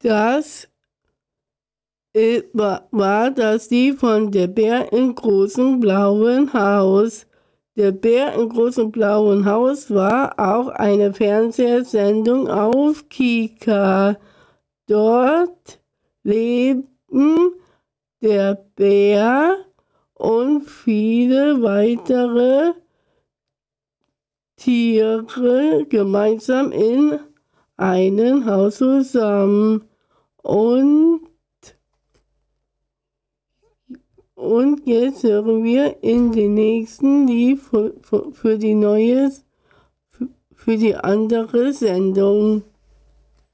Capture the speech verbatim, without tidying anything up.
Das äh, war, war das Lied von Der Bär im großen blauen Haus. Der Bär im großen blauen Haus war auch eine Fernsehsendung auf Kika. Dort leben der Bär und viele weitere Tiere gemeinsam in einem Haus zusammen. Und, und jetzt hören wir in den nächsten Lied für, für, für die neue, für, für die andere Sendung.